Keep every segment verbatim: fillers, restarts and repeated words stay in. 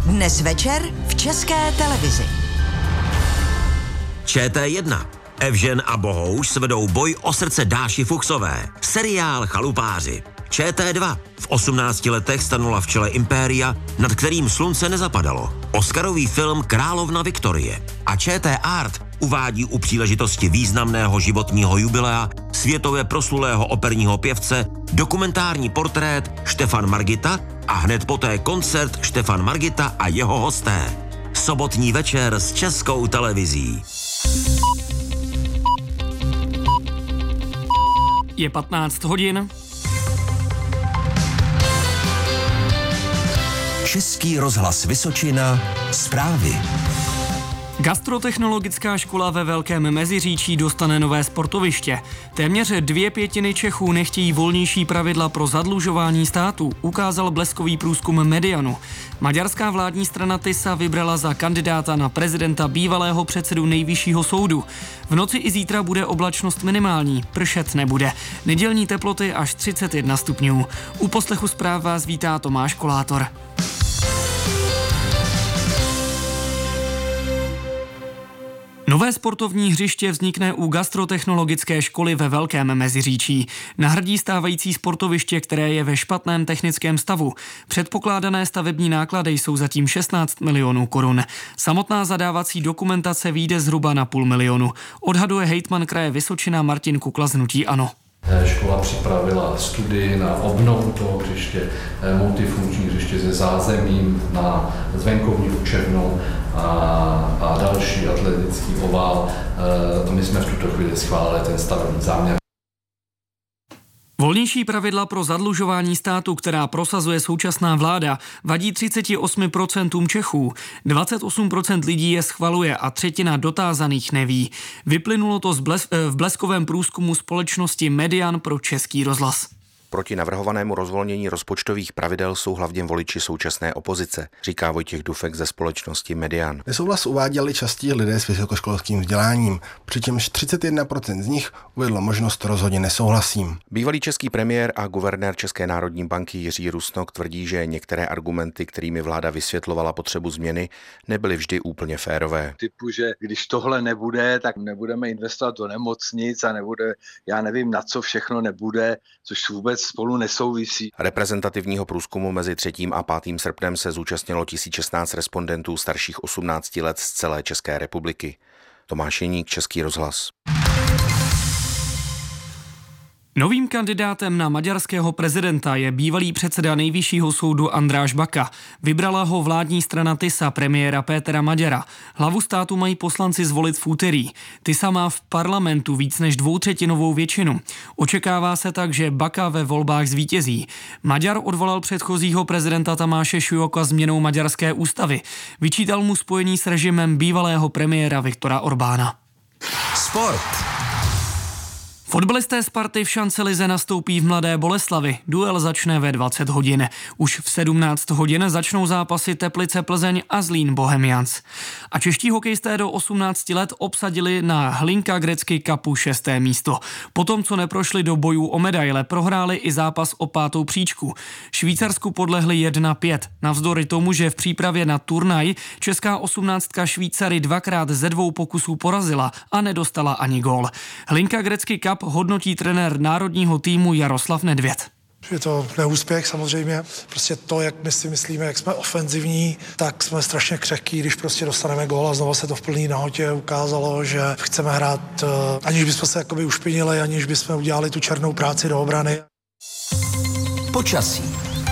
Dnes večer v České televizi. Č T jedna. Evžen a Bohouš svedou boj o srdce Dáši Fuchsové. Seriál Chalupáři. Č T dva. V osmnácti letech stanula v čele impéria, nad kterým slunce nezapadalo. Oscarový film Královna Viktorie. A Č T Art uvádí u příležitosti významného životního jubilea světově proslulého operního pěvce dokumentární portrét Štefan Margita a hned poté koncert Štefan Margita a jeho hosté. Sobotní večer s Českou televizí. Je patnáct hodin. Český rozhlas Vysočina. Zprávy. Gastrotechnologická škola ve Velkém Meziříčí dostane nové sportoviště. Téměř dvě pětiny Čechů nechtějí volnější pravidla pro zadlužování státu, ukázal bleskový průzkum Medianu. Maďarská vládní strana Tisa vybrala za kandidáta na prezidenta bývalého předsedu Nejvyššího soudu. V noci i zítra bude oblačnost minimální, pršet nebude. Nedělní teploty až třicet jedna stupňů. U poslechu zpráv vás vítá Tomáš Kolátor. Nové sportovní hřiště vznikne u gastrotechnologické školy ve Velkém Meziříčí. Nahradí stávající sportoviště, které je ve špatném technickém stavu. Předpokládané stavební náklady jsou zatím šestnáct milionů korun. Samotná zadávací dokumentace vyjde zhruba na půl milionu. Odhaduje hejtman kraje Vysočina Martin Kukla z hnutí ANO. Škola připravila studii na obnovu toho hřiště, multifunkční hřiště se zázemím na venkovní učebnu a, a další atletický obal. A my jsme v tuto chvíli schválili ten stavební záměr. Volnější pravidla pro zadlužování státu, která prosazuje současná vláda, vadí třicet osm procent Čechů. dvacet osm procent lidí je schvaluje a třetina dotázaných neví. Vyplynulo to z bles- v bleskovém průzkumu společnosti Median pro Český rozhlas. Proti navrhovanému rozvolnění rozpočtových pravidel jsou hlavně voliči současné opozice, říká Vojtěch Dufek ze společnosti Median. Nesouhlas uváděli častěji lidé s vysokoškolským vzděláním, přičemž třicet jedna procent z nich uvedlo možnost rozhodně nesouhlasím. Bývalý český premiér a guvernér České národní banky Jiří Rusnok tvrdí, že některé argumenty, kterými vláda vysvětlovala potřebu změny, nebyly vždy úplně férové. Typu, že když tohle nebude, tak nebudeme investovat do nemocnic a nebude, já nevím, na co všechno nebude, což vůbec spolu nesouvisí. Reprezentativního průzkumu mezi třetím a pátým srpnem se zúčastnilo tisíc šestnáct respondentů starších osmnácti let z celé České republiky. Tomáš Jeník, Český rozhlas. Novým kandidátem na maďarského prezidenta je bývalý předseda Nejvyššího soudu Andráš Baka. Vybrala ho vládní strana Tisa premiéra Pétera Maďara. Hlavu státu mají poslanci zvolit v úterý. Tisa má v parlamentu víc než dvoutřetinovou většinu. Očekává se tak, že Baka ve volbách zvítězí. Maďar odvolal předchozího prezidenta Tamáše Šujoka změnou maďarské ústavy. Vyčítal mu spojení s režimem bývalého premiéra Viktora Orbána. Sport. Fotbalisté Sparty v šancelize nastoupí v Mladé Boleslavi. Duel začne ve dvacet hodin. Už v sedmnáct hodin začnou zápasy Teplice Plzeň a Zlín Bohemians. A čeští hokejisté do osmnácti let obsadili na Hlinka Gretzky Cupu šesté místo. Potom, co neprošli do bojů o medaile, prohráli i zápas o pátou příčku. Švýcarsku podlehli jedna pět. Navzdory tomu, že v přípravě na turnaj česká osmnáctka Švýcary dvakrát ze dvou pokusů porazila a nedostala ani gól. Hlinka Gretzky Cup hodnotí trenér národního týmu Jaroslav Nedvěd. Je to neúspěch samozřejmě. Prostě to, jak my si myslíme, jak jsme ofenzivní, tak jsme strašně křehký, když prostě dostaneme gól a znovu se to v plný nahotě ukázalo, že chceme hrát, aniž bychom se jakoby ušpinili, aniž bychom udělali tu černou práci do obrany. Počasí.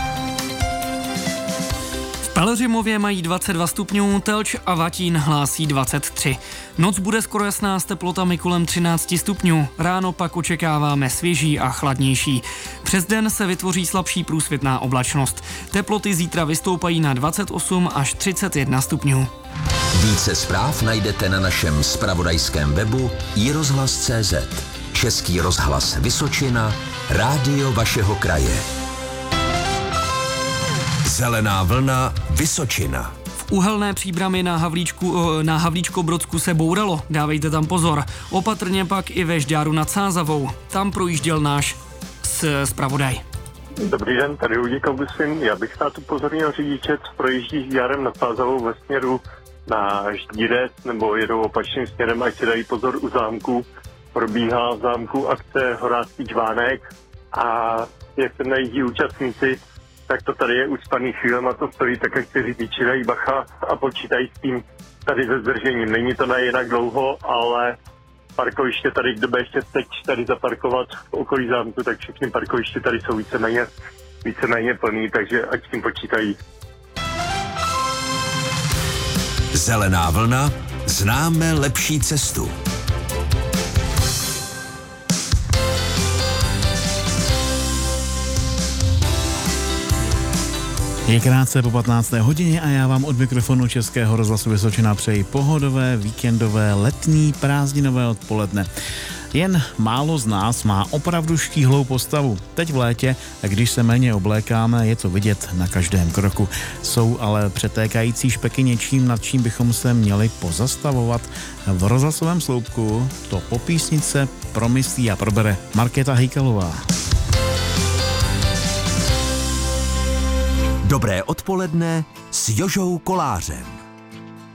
V Pelhřimově mají dvacet dva stupňů, Telč a Vatín hlásí dvacet tři. Noc bude skoro jasná s teplotami kolem třináct stupňů, ráno pak očekáváme svěží a chladnější. Přes den se vytvoří slabší průsvitná oblačnost. Teploty zítra vystoupají na dvacet osm až třicet jedna stupňů. Více zpráv najdete na našem zpravodajském webu i rozhlas tečka cé zet. Český rozhlas Vysočina, rádio vašeho kraje. Zelená vlna Vysočina. V Uhelné Příbrami na, Havlíčku, na Havlíčkobrodsku se bouralo, dávejte tam pozor. Opatrně pak i ve Žďáru nad Sázavou. Tam projížděl náš zpravodaj. Dobrý den, tady Luděk Augustin. Já bych rád upozornil řidiče, co projíždí járem nad Sázavou ve směru na Ždírec nebo jedou opačným směrem, ať si dají pozor u zámku. Probíhá v zámku akce Horácký čvánek a jak se najíždí účastníci, tak to tady je ucpaný chvílema, to stojí, tak jak si řidiči dají bacha a počítají s tím tady se zdržením. Není to na jinak dlouho, ale parkoviště tady, kdo by ještě teď tady zaparkovat v okolí zámku, tak všechny parkoviště tady jsou víceméně, víceméně plný, takže ať s tím počítají. Zelená vlna, známe lepší cestu. Je krátce po patnácté hodině a já vám od mikrofonu Českého rozhlasu Vysočina přeji pohodové, víkendové, letní, prázdninové odpoledne. Jen málo z nás má opravdu štíhlou postavu. Teď v létě, když se méně oblékáme, je to vidět na každém kroku. Jsou ale přetékající špeky něčím, nad čím bychom se měli pozastavovat. V rozhlasovém sloupku to po písnice promyslí a probere Markéta Hejkalová. Dobré odpoledne s Jožou Kolářem.